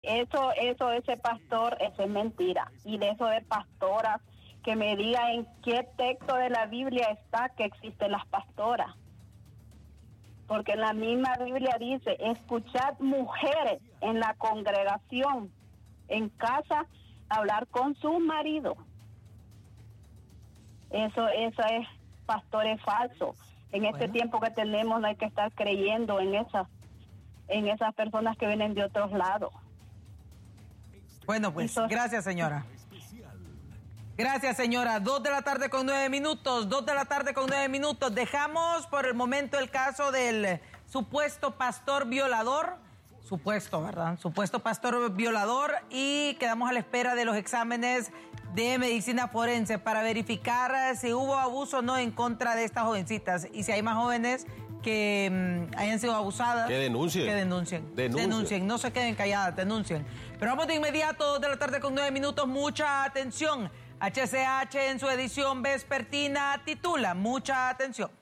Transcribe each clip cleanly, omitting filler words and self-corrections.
ese pastor, eso es mentira. Y de eso de pastoras, que me diga en qué texto de la Biblia está que existen las pastoras. Porque en la misma Biblia dice, escuchad mujeres en la congregación, en casa, hablar con su marido. Eso es, pastor, es falso. En este tiempo que tenemos no hay que estar creyendo en esas personas que vienen de otros lados. Bueno, pues, gracias, señora. Gracias, señora. 2 de la tarde con 9 minutos. Dejamos por el momento el caso del supuesto pastor violador. Supuesto, ¿verdad? Supuesto pastor violador, y quedamos a la espera de los exámenes de medicina forense para verificar si hubo abuso o no en contra de estas jovencitas, y si hay más jóvenes que hayan sido abusadas, que denuncien, no se queden calladas, denuncien. Pero vamos de inmediato, 2 de la tarde con 9 minutos, mucha atención. HCH en su edición vespertina titula, mucha atención.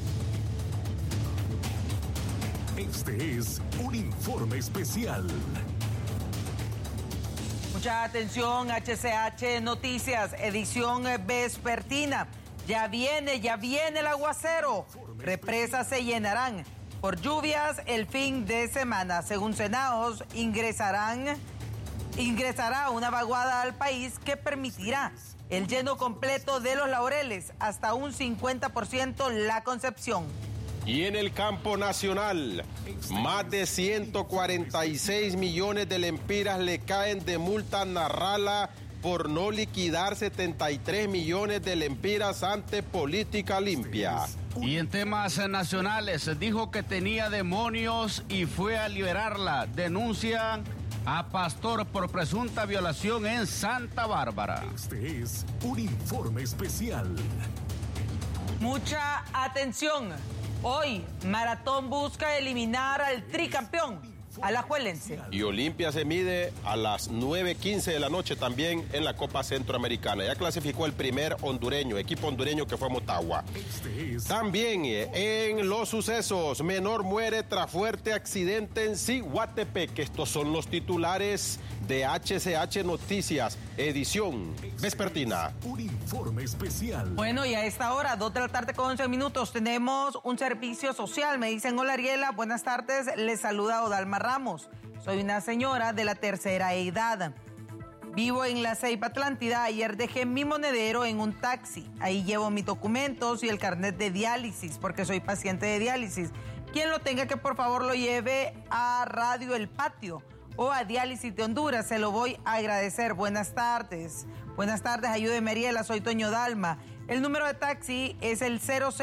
Este es un informe especial. Mucha atención, HCH Noticias, edición vespertina. Ya viene el aguacero. Represas se llenarán por lluvias el fin de semana. Según Senaos, ingresará una vaguada al país que permitirá el lleno completo de los Laureles, hasta un 50% La Concepción. Y en el campo nacional, más de 146 millones de lempiras le caen de multa a Narrala por no liquidar 73 millones de lempiras ante Política Limpia. Y en temas nacionales, dijo que tenía demonios y fue a liberarla. Denuncian a pastor por presunta violación en Santa Bárbara. Este es un informe especial. Mucha atención. Hoy, Maratón busca eliminar al tricampeón alajuelense. Y Olimpia se mide a las 9:15 de la noche también en la Copa Centroamericana. Ya clasificó el primer equipo hondureño que fue Motagua. También en los sucesos, menor muere tras fuerte accidente en Ciguatepec. Estos son los titulares de HCH Noticias, edición vespertina. Un informe especial. Bueno, y a esta hora, 2 de la tarde con 11 minutos, tenemos un servicio social. Me dicen, hola Ariela, buenas tardes, les saluda Odalma Ramos. Soy una señora de la tercera edad. Vivo en la Ceiba Atlántida. Ayer dejé mi monedero en un taxi. Ahí llevo mis documentos y el carnet de diálisis, porque soy paciente de diálisis. Quien lo tenga, que por favor lo lleve a Radio El Patio o a Diálisis de Honduras, se lo voy a agradecer. Buenas tardes, ayúdeme Ariela, soy Toño Dalma. El número de taxi es el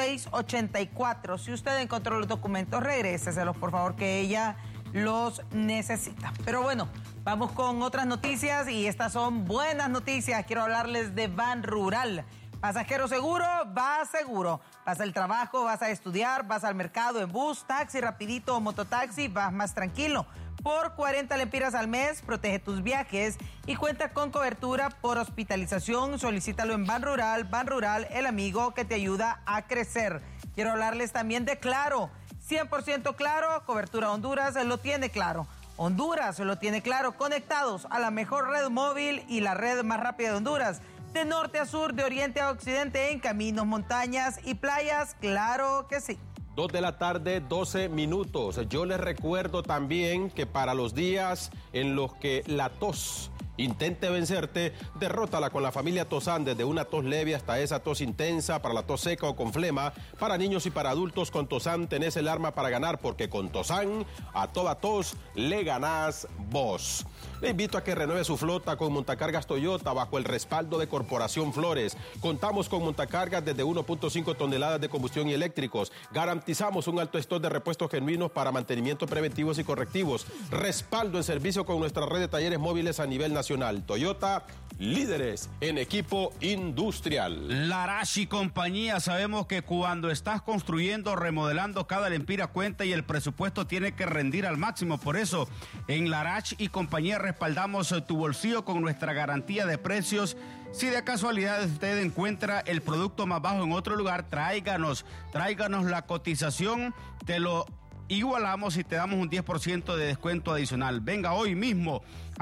0684. Si usted encontró los documentos, regréseselos, por favor, que ella los necesita. Pero bueno, vamos con otras noticias, y estas son buenas noticias. Quiero hablarles de Ban Rural. Pasajero seguro, vas seguro. Vas al trabajo, vas a estudiar, vas al mercado en bus, taxi, rapidito o mototaxi, vas más tranquilo. Por 40 lempiras al mes, protege tus viajes y cuenta con cobertura por hospitalización. Solicítalo en Ban Rural, el amigo que te ayuda a crecer. Quiero hablarles también de Claro. 100% Claro, cobertura Honduras lo tiene claro. Honduras lo tiene claro, conectados a la mejor red móvil y la red más rápida de Honduras. De norte a sur, de oriente a occidente, en caminos, montañas y playas, claro que sí. 2 de la tarde, 12 minutos. Yo les recuerdo también que para los días en los que la tos intente vencerte, derrótala con la familia Tosan, desde una tos leve hasta esa tos intensa, para la tos seca o con flema. Para niños y para adultos, con Tosan tenés el arma para ganar, porque con Tosan a toda tos le ganás vos. Le invito a que renueve su flota con montacargas Toyota bajo el respaldo de Corporación Flores. Contamos con montacargas desde 1.5 toneladas de combustión y eléctricos. Garantizamos un alto stock de repuestos genuinos para mantenimiento preventivos y correctivos. Respaldo en servicio con nuestra red de talleres móviles a nivel nacional. Toyota, líderes en equipo industrial. Larache y compañía, sabemos que cuando estás construyendo, remodelando, cada lempira cuenta y el presupuesto tiene que rendir al máximo. Por eso, en Larache y compañía respaldamos tu bolsillo con nuestra garantía de precios. Si de casualidad usted encuentra el producto más bajo en otro lugar, tráiganos la cotización, te lo igualamos y te damos un 10% de descuento adicional. Venga hoy mismo